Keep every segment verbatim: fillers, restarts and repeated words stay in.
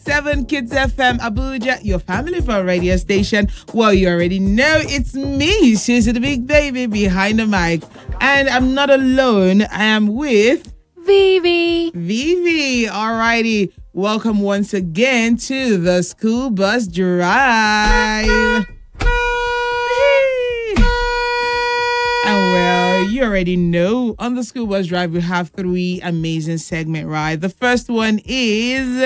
seven Kids F M Abuja, your family for radio station. Well, you already know it's me, Susie the Big Baby behind the mic. And I'm not alone. I am with Vivi. Vivi. Alrighty. Welcome once again to the School Bus Drive. And well, you already know on the School Bus Drive, we have three amazing segments, right? The first one is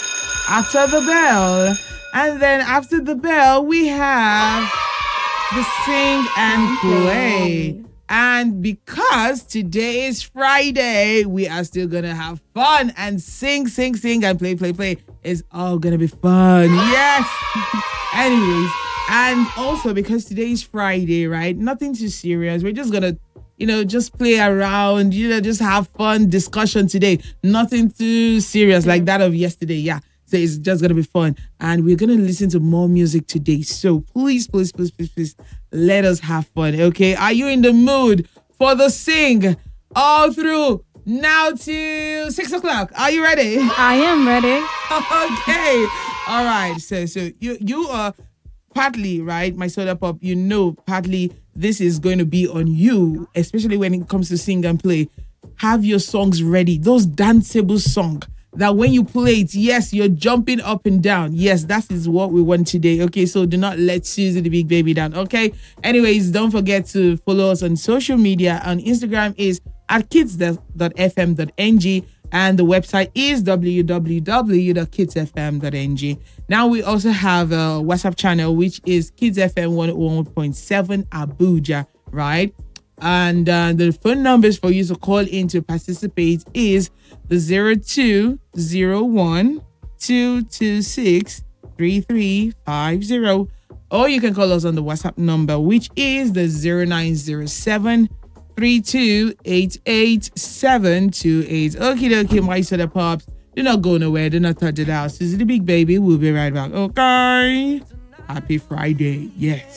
After the Bell. And then after the bell, we have the Sing and Play. And because today is Friday, we are still going to have fun and sing, sing, sing, and play, play, play. It's all going to be fun. Yes. Anyways, and also because today is Friday, right? Nothing too serious. We're just going to, you know, just play around, you know, just have fun discussion today. Nothing too serious like that of yesterday. Yeah. So it's just going to be fun. And we're going to listen to more music today. So please, please, please, please, please, let us have fun. Okay. Are you in the mood for the sing all through now to six o'clock? Are you ready? I am ready. Okay. All right. So, so you, you are partly, right? My soda pop, you know, partly this is going to be on you, especially when it comes to sing and play. Have your songs ready. Those danceable songs that when you play it, yes, you're jumping up and down. Yes, that is what we want today. Okay, so do not let Susie the Big Baby down. Okay. Anyways, don't forget to follow us on social media. On Instagram is at kids dot f m dot n g and the website is w w w dot kids f m dot n g. Now we also have a WhatsApp channel which is Kids F M one oh one point seven Abuja, right? And uh, the phone numbers for you to call in to participate is the zero two zero one two two six three three five zero, or you can call us on the WhatsApp number which is the zero nine zero seven three two eight eight seven two eight. Okay, okay, my soda pops, do not go nowhere, do not touch it out. Susie the Big Baby, we'll be right back. Okay, happy Friday. Yes.